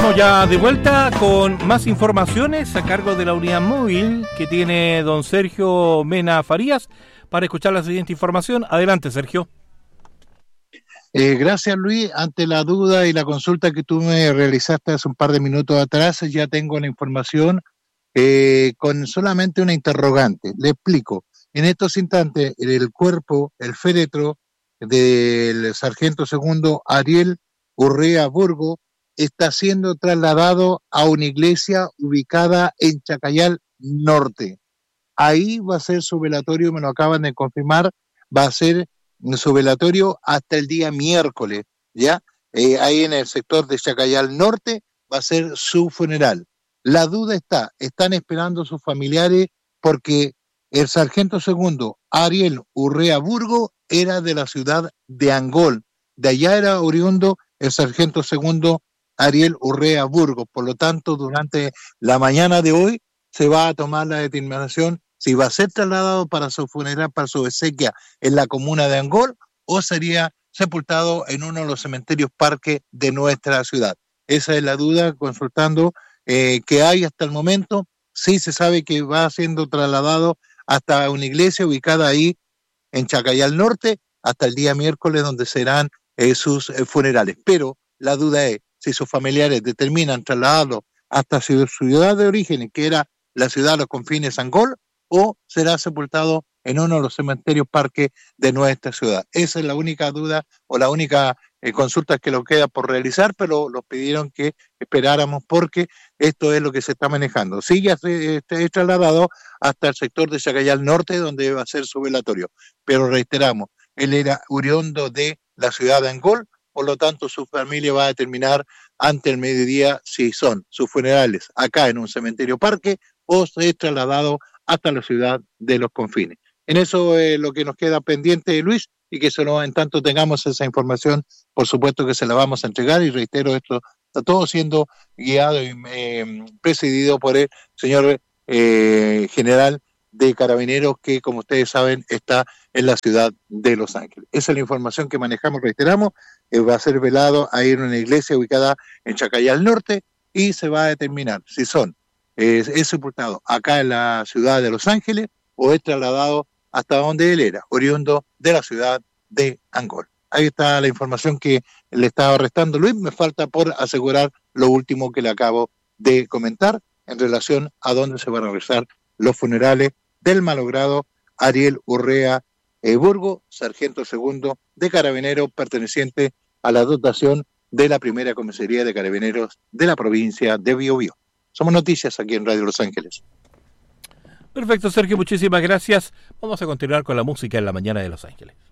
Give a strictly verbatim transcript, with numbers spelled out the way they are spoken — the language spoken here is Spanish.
Estamos ya de vuelta con más informaciones a cargo de la unidad móvil que tiene don Sergio Mena Farías para escuchar la siguiente información. Adelante, Sergio. Eh, gracias, Luis. Ante la duda y la consulta que tú me realizaste hace un par de minutos atrás, ya tengo la información eh, con solamente una interrogante. Le explico. En estos instantes, el cuerpo, el féretro del sargento segundo Ariel Urrea Burgo está siendo trasladado a una iglesia ubicada en Chacayal Norte. Ahí va a ser su velatorio, me lo acaban de confirmar, va a ser su velatorio hasta el día miércoles, ¿ya? Eh, ahí en el sector de Chacayal Norte va a ser su funeral. La duda está, están esperando sus familiares porque el sargento segundo Ariel Urrea Burgo era de la ciudad de Angol, de allá era oriundo el sargento segundo Ariel Urrea Burgo, por lo tanto durante la mañana de hoy se va a tomar la determinación si va a ser trasladado para su funeral, para su exequia en la comuna de Angol o sería sepultado en uno de los cementerios parques de nuestra ciudad. Esa es la duda, consultando eh, que hay hasta el momento. Sí se sabe que va siendo trasladado hasta una iglesia ubicada ahí en Chacayal Norte hasta el día miércoles donde serán eh, sus eh, funerales. Pero la duda es si sus familiares determinan trasladarlo hasta su ciudad de origen, que era la ciudad de los confines Angol, o será sepultado en uno de los cementerios parques de nuestra ciudad. Esa es la única duda o la única eh, consulta que nos queda por realizar, pero nos pidieron que esperáramos porque esto es lo que se está manejando. Sí, ya se este, es trasladado hasta el sector de Chacayal Norte, donde va a ser su velatorio. Pero reiteramos, él era oriundo de la ciudad de Angol, por lo tanto su familia va a determinar ante el mediodía si son sus funerales acá en un cementerio parque o se es trasladado hasta la ciudad de los confines. En eso es eh, lo que nos queda pendiente, Luis, y que solo en tanto tengamos esa información, por supuesto que se la vamos a entregar, y reitero, esto está todo siendo guiado y eh, presidido por el señor eh, general de Carabineros, que como ustedes saben está en la ciudad de Los Ángeles. Esa es la información que manejamos, reiteramos, eh, va a ser velado ahí en una iglesia ubicada en Chacayal Norte y se va a determinar si son eh, es sepultado acá en la ciudad de Los Ángeles o es trasladado hasta donde él era, oriundo de la ciudad de Angol. Ahí está la información que le estaba restando Luis. Me falta por asegurar lo último que le acabo de comentar en relación a dónde se van a realizar los funerales del malogrado Ariel Urrea eh, Burgo, sargento segundo de Carabineros, perteneciente a la dotación de la primera comisaría de Carabineros de la provincia de Biobío. Somos Noticias aquí en Radio Los Ángeles. Perfecto, Sergio, muchísimas gracias. Vamos a continuar con la música en la mañana de Los Ángeles.